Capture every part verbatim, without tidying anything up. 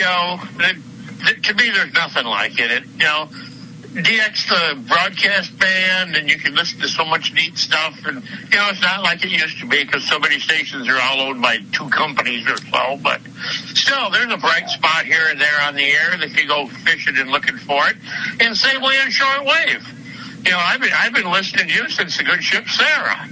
you know, it, it, to me, there's nothing like it. it. You know, D X the broadcast band, and you can listen to so much neat stuff. And, you know, it's not like it used to be because so many stations are all owned by two companies or so. But still, there's a bright spot here and there on the air that you go fishing and looking for it. And same way on shortwave. You know, I've been, I've been listening to you since the good ship Sarah.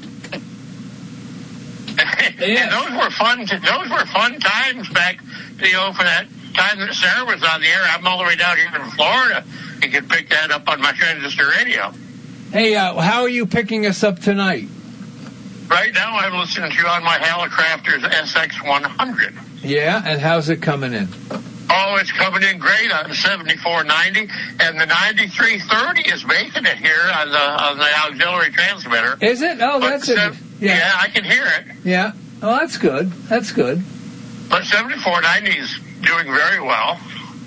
Yeah. And those were fun. Those were fun times back, you know, for that time that Sarah was on the air. I'm all the way down here in Florida. You can pick that up on my transistor radio. Hey, uh, how are you picking us up tonight? Right now, I'm listening to you on my Hallicrafters S X one hundred. Yeah, and how's it coming in? Oh, it's coming in great on seventy-four ninety, and the ninety-three thirty is making it here on the on the auxiliary transmitter. Is it? Oh, But that's se- it. Yeah. yeah, I can hear it. Yeah. Oh, that's good. That's good. But seventy-four ninety is doing very well.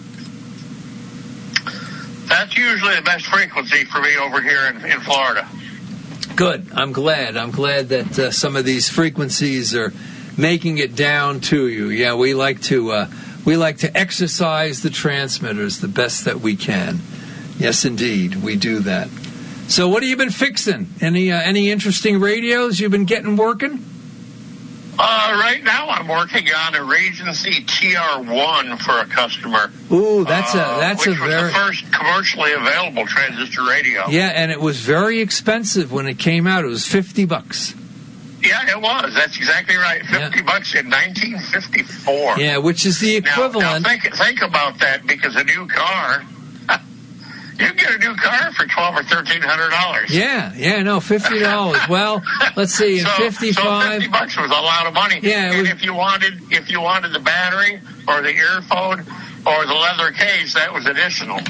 That's usually the best frequency for me over here in, in Florida. Good. I'm glad. I'm glad that uh, some of these frequencies are making it down to you. Yeah, we like to uh, we like to exercise the transmitters the best that we can. Yes, indeed, we do that. So, what have you been fixing? Any uh, any interesting radios you've been getting working? Uh, right now, I'm working on a Regency T R one for a customer. Ooh, that's a that's uh, which a was very the first commercially available transistor radio. yeah, and it was very expensive when it came out. It was fifty bucks. Yeah, it was. That's exactly right. Fifty Yeah. bucks in nineteen fifty-four. Yeah, which is the Now, equivalent. now think think about that, because a new car, you can get a new car for twelve or thirteen hundred dollars. Yeah, yeah, no, fifty dollars. Well, let's see, in so, fifty-five. So fifty bucks was a lot of money. Yeah, it and was- if you wanted, if you wanted the battery or the earphone or the leather case, that was additional.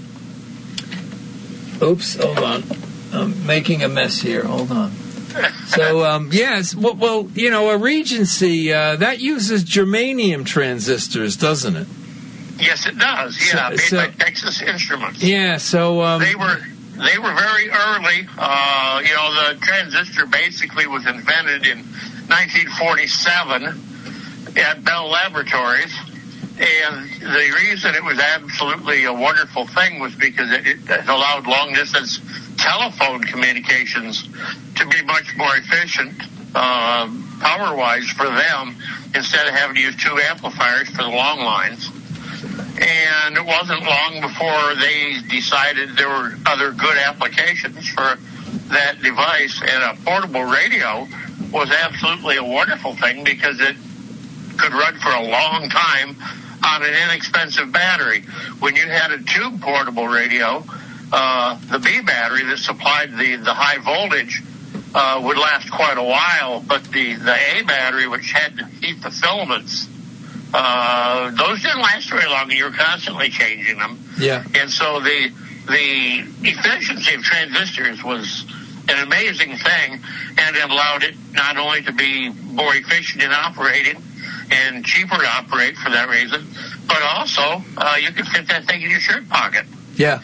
Oops, hold on. I'm making a mess here. Hold on. So, um, yes, well, well, you know, a Regency, uh, that uses germanium transistors, doesn't it? Yes, it does. Yeah, So- made so- by Texas Instruments. Yeah, so... Um, They were they were very early. Uh, you know, the transistor basically was invented in nineteen forty-seven at Bell Laboratories, and the reason it was absolutely a wonderful thing was because it, it allowed long distance telephone communications to be much more efficient uh, power wise for them, instead of having to use two amplifiers for the long lines. And it wasn't long before they decided there were other good applications for that device. And a portable radio was absolutely a wonderful thing because it could run for a long time on an inexpensive battery. When you had a tube portable radio, uh, the B battery that supplied the, the high voltage uh, would last quite a while, but the, the A battery, which had to heat the filaments, Uh, those didn't last very long, and you were constantly changing them. Yeah. And so the the efficiency of transistors was an amazing thing, and it allowed it not only to be more efficient in operating and cheaper to operate for that reason, but also uh, you could fit that thing in your shirt pocket. yeah.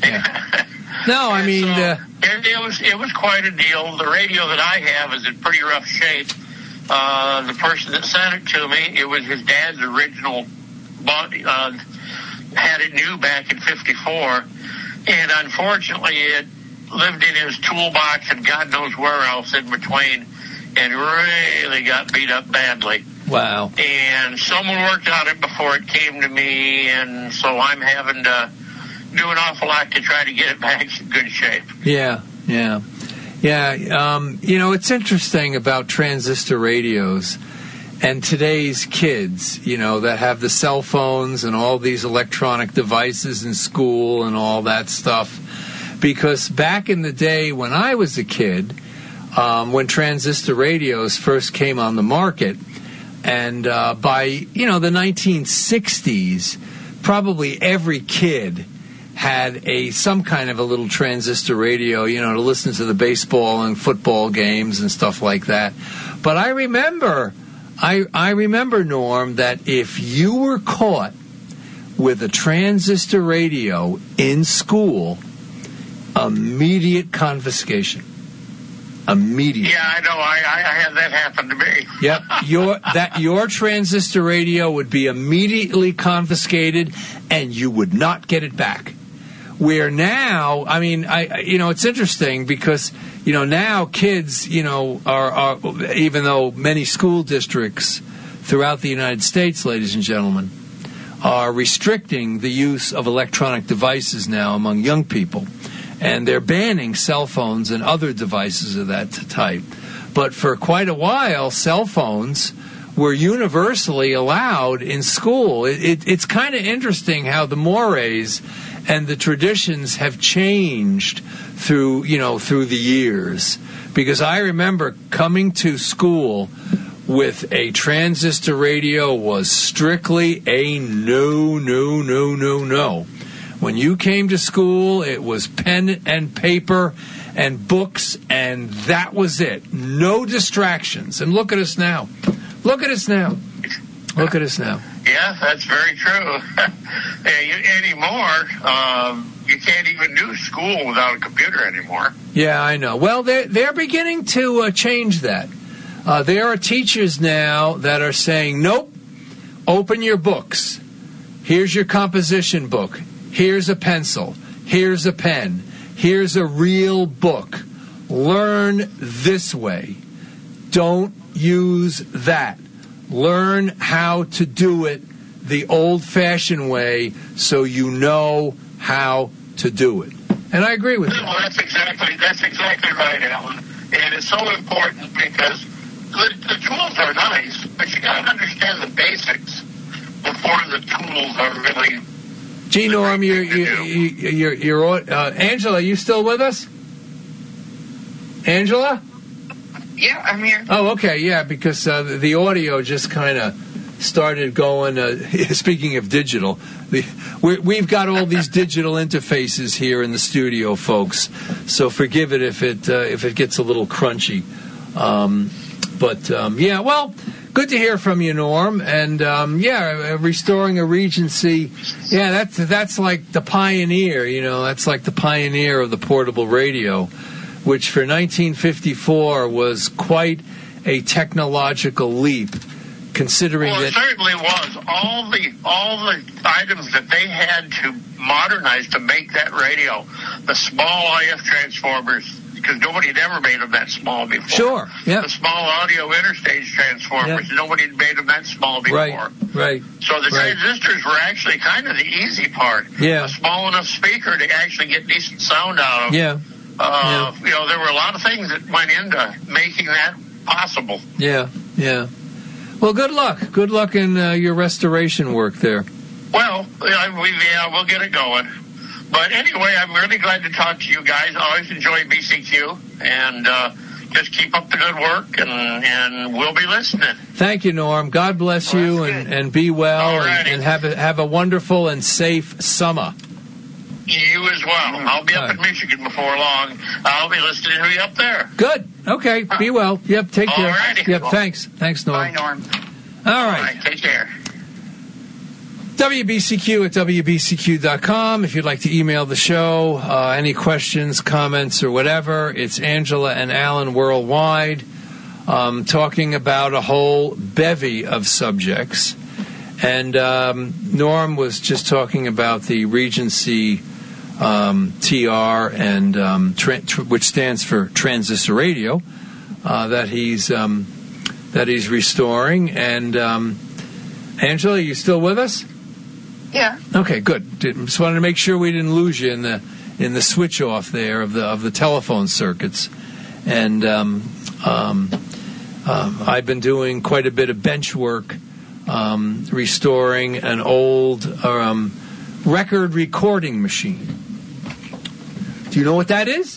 No, I And mean... so Uh, it, it was it was quite a deal. The radio that I have is in pretty rough shape. Uh, the person that sent it to me, it was his dad's original body, uh, had it new back in fifty-four, and unfortunately it lived in his toolbox and God knows where else in between, and really got beat up badly. wow. And someone worked on it before it came to me, and so I'm having to do an awful lot to try to get it back in good shape. Yeah, yeah. Yeah, um, you know, it's interesting about transistor radios and today's kids, you know, that have the cell phones and all these electronic devices in school and all that stuff. Because back in the day when I was a kid, um, when transistor radios first came on the market, and uh, by, you know, the nineteen sixties, probably every kid had a some kind of a little transistor radio, you know, to listen to the baseball and football games and stuff like that. But I remember, I I remember, Norm, that if you were caught with a transistor radio in school, immediate confiscation. immediately. Yeah, I know. I, I, I had that happen to me. Yep, your that your transistor radio would be immediately confiscated, and you would not get it back. Where now, I mean, I you know, it's interesting because you know now kids, you know, are, are even though many school districts throughout the United States, ladies and gentlemen, are restricting the use of electronic devices now among young people. And they're banning cell phones and other devices of that type. But for quite a while, cell phones were universally allowed in school. It, it, it's kind of interesting how the mores and the traditions have changed through, you know, through the years. Because I remember coming to school with a transistor radio was strictly a no, no, no, no, no. When you came to school, it was pen and paper and books, and that was it. No distractions. And look at us now. Look at us now. Look at us now. Yeah, that's very true. Anymore, um, you can't even do school without a computer anymore. Yeah, I know. Well, they're, they're beginning to uh, change that. Uh, there are teachers now that are saying, nope, open your books. Here's your composition book. Here's a pencil. Here's a pen. Here's a real book. Learn this way. Don't use that. Learn how to do it the old-fashioned way so you know how to do it. And I agree with that. Well, that's exactly that's exactly right, Alan. And it's so important because the, the tools are nice, but you got to understand the basics before the tools are really. Gee, Norm, you're, you're, you're, you're, uh, Angela, are you still with us? Angela? Yeah, I'm here. Oh, okay, yeah, because uh, the audio just kind of started going, uh, speaking of digital, the, we're, we've got all these digital interfaces here in the studio, folks, so forgive it if it, uh, if it gets a little crunchy. Um, but, um, yeah, well... Good to hear from you, Norm. And, um, yeah, restoring a regency, yeah, that's that's like the pioneer, you know, that's like the pioneer of the portable radio, which for nineteen fifty-four was quite a technological leap, considering well, that... Well, it certainly was. All the, all the items that they had to modernize to make that radio, the small I F transformers... because nobody had ever made them that small before. Sure, yeah. The small audio interstage transformers, yeah. Nobody had made them that small before. Right, right. So the right. transistors were actually kind of the easy part. Yeah. A small enough speaker to actually get decent sound out of. Yeah. Uh, yeah. You know, there were a lot of things that went into making that possible. Yeah, yeah. Well, good luck. Good luck in uh, your restoration work there. Well, yeah, we, yeah, we'll get it going. But anyway, I'm really glad to talk to you guys. I always enjoy B C Q, and uh, just keep up the good work, and, and we'll be listening. Thank you, Norm. God bless well, you, and, and be well, and, and have a, have a wonderful and safe summer. You as well. I'll be up right. in Michigan before long. I'll be listening to you up there. Good. Okay. Be well. Yep. Take All care. righty. Yep. Thanks. Thanks, Norm. Bye, Norm. All right. All right. Take care. W B C Q at W B C Q dot com. If you'd like to email the show, uh, any questions, comments, or whatever, it's Angela and Alan worldwide, um, talking about a whole bevy of subjects. And um, Norm was just talking about the Regency um, T R, and um, tra- tr- which stands for transistor radio, uh, that he's um, that he's restoring. And um, Angela, are you still with us? Yeah. Okay, good. Just wanted to make sure we didn't lose you in the in the switch off there of the of the telephone circuits. And um, um, um, I've been doing quite a bit of bench work, um, restoring an old um, record recording machine. Do you know what that is?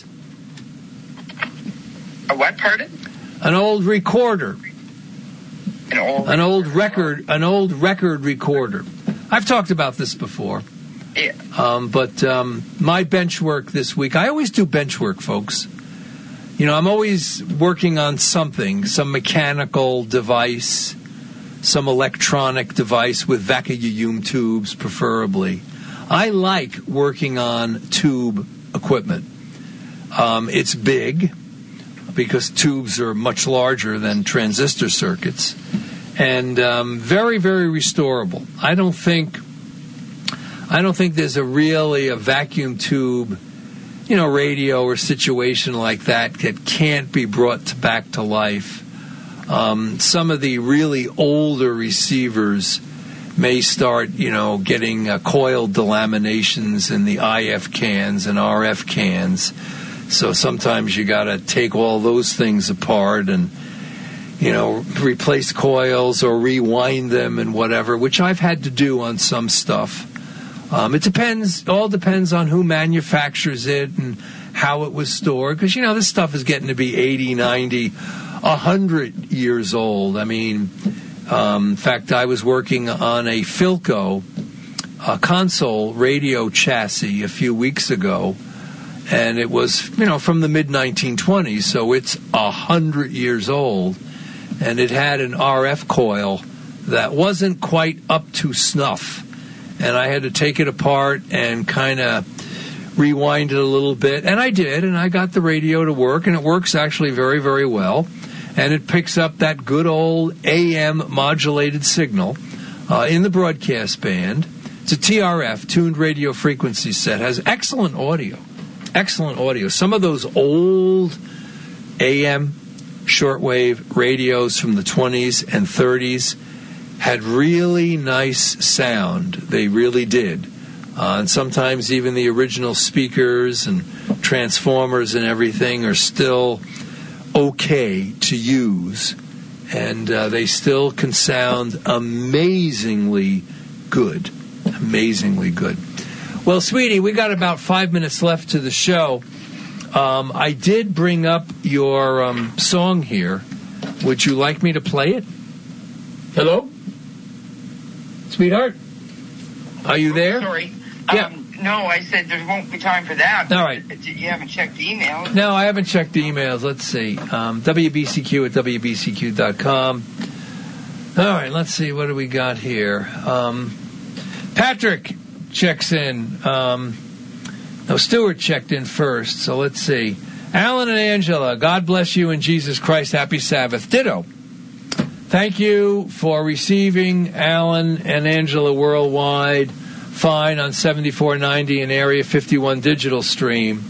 A what, pardon? An old recorder. An old An old record. An old record recorder. I've talked about this before. Yeah. Um, but um, my bench work this week, I always do bench work, folks. You know, I'm always working on something, some mechanical device, some electronic device with vacuum tubes, preferably. I like working on tube equipment. Um, it's big. because tubes are much larger than transistor circuits, and um, very, very restorable. I don't think I don't think there's a really a vacuum tube, you know, radio or situation like that that can't be brought to back to life. Um, some of the really older receivers may start, you know, getting uh, coiled delaminations in the I F cans and R F cans. So sometimes you got to take all those things apart and, you know, replace coils or rewind them and whatever, which I've had to do on some stuff. Um, it depends, all depends on who manufactures it and how it was stored. Because, you know, this stuff is getting to be eighty, ninety, one hundred years old. I mean, um, in fact, I was working on a Philco a console radio chassis a few weeks ago, and it was, you know, from the mid nineteen twenties, so it's one hundred years old, and it had an R F coil that wasn't quite up to snuff. And I had to take it apart and kind of rewind it a little bit. And I did, and I got the radio to work, and it works actually very, very well. And it picks up that good old A M modulated signal uh, in the broadcast band. It's a T R F, tuned radio frequency set. Has excellent audio. Excellent audio. Some of those old A M shortwave radios from the twenties and thirties had really nice sound. They really did. Uh, and sometimes even the original speakers and transformers and everything are still okay to use. And uh, they still can sound amazingly good. Amazingly good. Well, sweetie, we got about five minutes left to the show. Um, I did bring up your um, song here. Would you like me to play it? Hello? Sweetheart? Are you there? Sorry. Yeah. Um, no, I said there won't be time for that. All right. You haven't checked the email. No, I haven't checked the emails. Let's see. Um, W B C Q at W B C Q dot com. All right, let's see. What do we got here? Um, Patrick checks in. Um, no, Stuart checked in first, so let's see. Alan and Angela, God bless you in Jesus Christ. Happy Sabbath. Ditto. Thank you for receiving Alan and Angela worldwide. Fine on seventy-four ninety and Area fifty-one digital stream.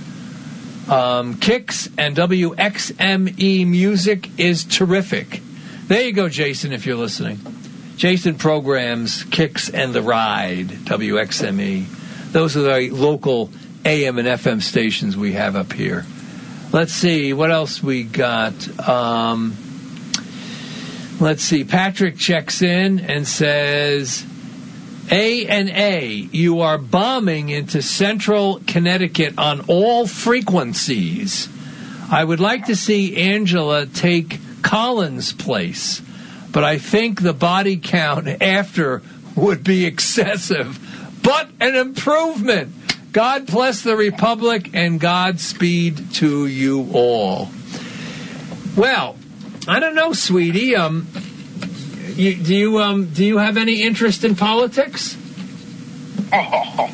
Um, Kicks and W X M E music is terrific. There you go, Jason, if you're listening. Jason programs Kicks and The Ride, W X M E. Those are the local A M and F M stations we have up here. Let's see, what else we got? Um, let's see, Patrick checks in and says, A and A, you are bombing into central Connecticut on all frequencies. I would like to see Angela take Collins' place, but I think the body count after would be excessive. But an improvement. God bless the Republic and Godspeed to you all. Well, I don't know, sweetie. Um, you, do you um, do you have any interest in politics? Oh.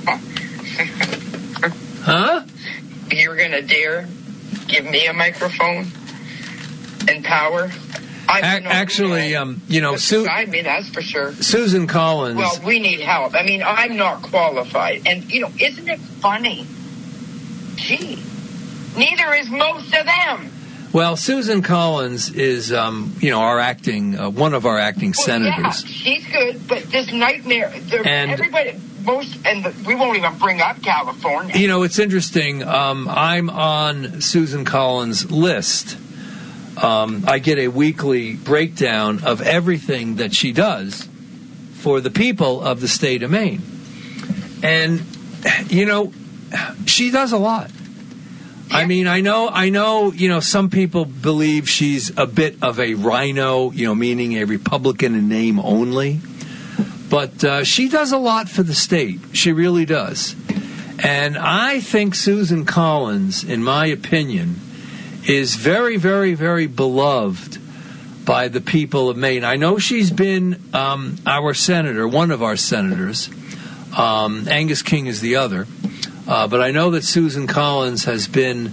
Huh? You're going to dare give me a microphone and power? I A- actually, um, you know, Su- I mean, that's for sure. Susan Collins. Well, we need help. I mean, I'm not qualified. And, you know, isn't it funny? Gee, neither is most of them. Well, Susan Collins is, um, you know, our acting, uh, one of our acting well, senators. Yeah, she's good, but this nightmare, and everybody, most, and the, we won't even bring up California. You know, it's interesting. Um, I'm on Susan Collins' list. Um, I get a weekly breakdown of everything that she does for the people of the state of Maine. And, you know, she does a lot. I mean, I know, I know, you know, some people believe she's a bit of a rhino, you know, meaning a Republican in name only. But uh, she does a lot for the state. She really does. And I think Susan Collins, in my opinion, is very, very, very beloved by the people of Maine. I know she's been um, our senator, one of our senators. Um, Angus King is the other. Uh, but I know that Susan Collins has been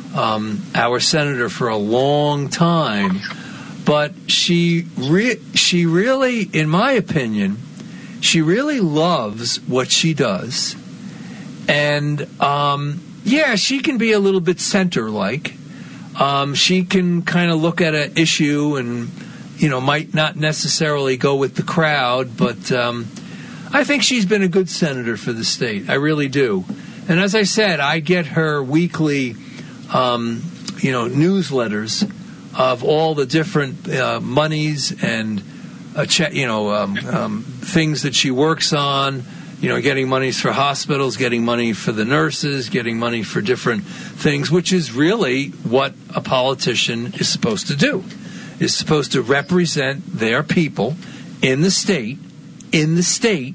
um, our senator for a long time. But she re- she really, in my opinion, she really loves what she does. And, um, yeah, she can be a little bit center-like. Um, she can kind of look at an issue and, you know, might not necessarily go with the crowd. But um, I think she's been a good senator for the state. I really do. And as I said, I get her weekly, um, you know, newsletters of all the different uh, monies and, uh, che- you know, um, um, things that she works on, you know, getting monies for hospitals, getting money for the nurses, getting money for different things, which is really what a politician is supposed to do, is supposed to represent their people in the state, in the state,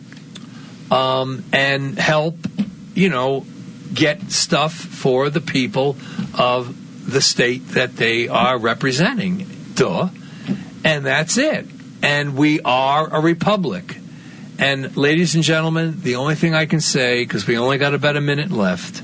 um, and help, you know, get stuff for the people of the state that they are representing. Duh. And that's it. And we are a republic. And ladies and gentlemen, the only thing I can say, because we only got about a minute left,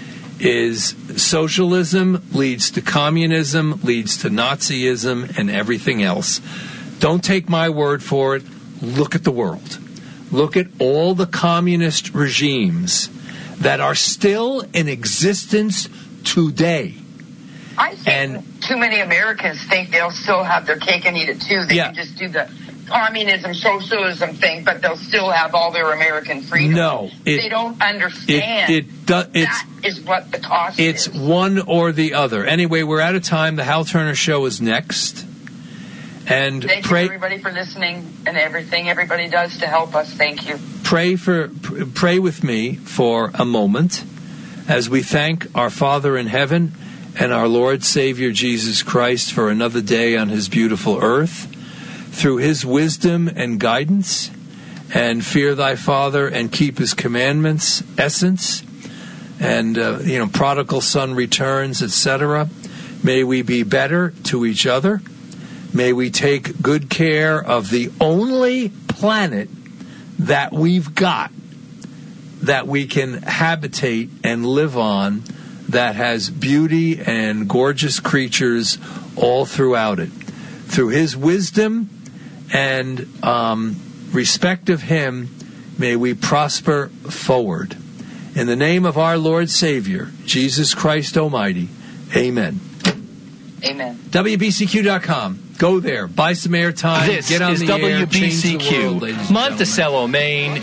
is socialism leads to communism, leads to Nazism, and everything else. Don't take my word for it. Look at the world. Look at all the communist regimes that are still in existence today. I think and, too many Americans think they'll still have their cake and eat it too. They yeah. can just do the communism, socialism thing, but they'll still have all their American freedom. No. It, they don't understand it, it do, it's, that is what the cost it's is. It's one or the other. Anyway, we're out of time. The Hal Turner Show is next. And Thank pray, you, everybody, for listening and everything everybody does to help us. Thank you. Pray for pray with me for a moment as we thank our Father in heaven and our Lord Savior Jesus Christ for another day on his beautiful earth. Through his wisdom and guidance, and fear thy Father and keep his commandments, essence, and, uh, you know, prodigal son returns, et cetera. May we be better to each other. May we take good care of the only planet that we've got that we can habitate and live on, that has beauty and gorgeous creatures all throughout it. Through his wisdom and um, respect of him, may we prosper forward. In the name of our Lord Savior, Jesus Christ Almighty, amen. Amen. W B C Q dot com. Go there, buy some airtime, this get on is the W B C Q, air, change the world, ladies and Monticello, Maine.